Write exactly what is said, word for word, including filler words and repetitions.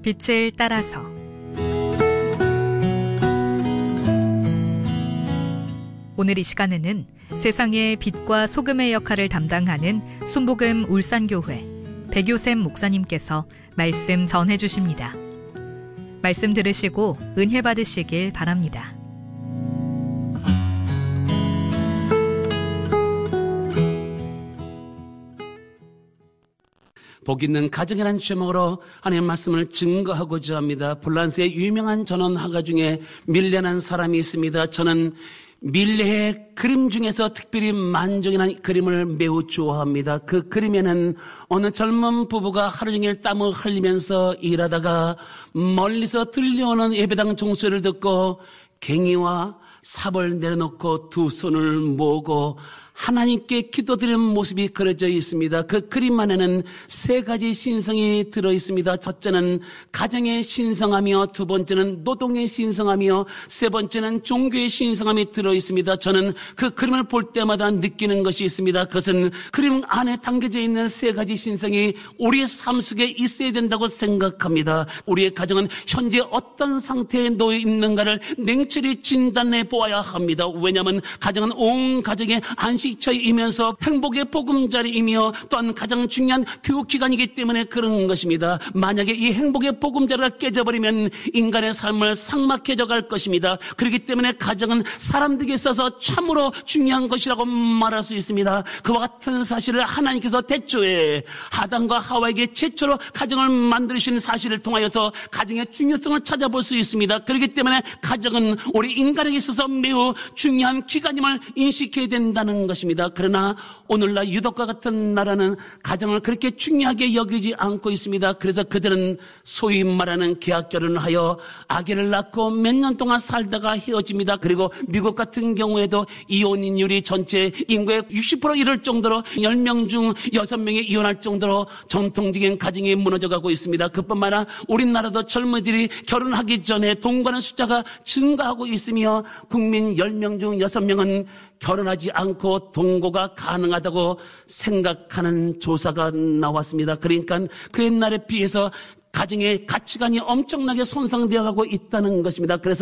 빛을 따라서. 오늘 이 시간에는 세상의 빛과 소금의 역할을 담당하는 순복음 울산교회 백요샘 목사님께서 말씀 전해주십니다. 말씀 들으시고 은혜 받으시길 바랍니다. 복 있는 가정이라는 제목으로 하나님의 말씀을 증거하고자 합니다. 폴란스의 유명한 전원 화가 중에 밀레라는 사람이 있습니다. 저는 밀레의 그림 중에서 특별히 만족이라는 그림을 매우 좋아합니다. 그 그림에는 어느 젊은 부부가 하루 종일 땀을 흘리면서 일하다가 멀리서 들려오는 예배당 종소리를 듣고 갱이와 삽을 내려놓고 두 손을 모으고 하나님께 기도드리는 모습이 그려져 있습니다. 그 그림 안에는 세 가지 신성이 들어있습니다. 첫째는 가정의 신성하며, 두 번째는 노동의 신성하며, 세 번째는 종교의 신성함이 들어있습니다. 저는 그 그림을 볼 때마다 느끼는 것이 있습니다. 그것은 그림 안에 담겨져 있는 세 가지 신성이 우리의 삶 속에 있어야 된다고 생각합니다. 우리의 가정은 현재 어떤 상태에 놓여 있는가를 냉철히 진단해 보아야 합니다. 왜냐하면 가정은 온 가정의 안식 이면서 행복의 보금자리이며 또한 가장 중요한 교육기관이기 때문에 그런 것입니다. 만약에 이 행복의 보금자리가 깨져버리면 인간의 삶을 삭막해져 갈 것입니다. 그렇기 때문에 가정은 사람들에게 있어서 참으로 중요한 것이라고 말할 수 있습니다. 그와 같은 사실을 하나님께서 태초에 아담과 하와에게 최초로 가정을 만드신 사실을 통하여서 가정의 중요성을 찾아볼 수 있습니다. 그렇기 때문에 가정은 우리 인간에게 있어서 매우 중요한 기관임을 인식해야 된다는 것입니다. 그러나 오늘날 유독과 같은 나라는 가정을 그렇게 중요하게 여기지 않고 있습니다. 그래서 그들은 소위 말하는 계약 결혼을 하여 아기를 낳고 몇 년 동안 살다가 헤어집니다. 그리고 미국 같은 경우에도 이혼율이 전체 인구의 육십 퍼센트 이를 정도로 열 명 중 여섯 명이 이혼할 정도로 전통적인 가정이 무너져가고 있습니다. 그뿐만 아니라 우리나라도 젊은이들이 결혼하기 전에 동거하는 숫자가 증가하고 있으며 국민 열 명 중 여섯 명은 결혼하지 않고 동거가 가능하다고 생각하는 조사가 나왔습니다. 그러니까 그 옛날에 비해서 가정의 가치관이 엄청나게 손상되어 가고 있다는 것입니다. 그래서